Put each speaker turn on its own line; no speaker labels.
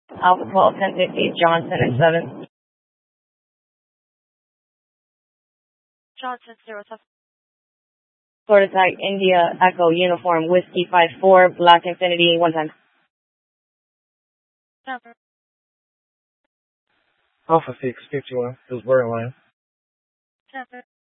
Alpha 12, 1050, Johnson at 7.
Johnson 07.
Florida Tag, India, Echo, Uniform, Whiskey 54, Black Infinity, 1 time.
Number.
Alpha 6, 51, Hillsborough line.
Number.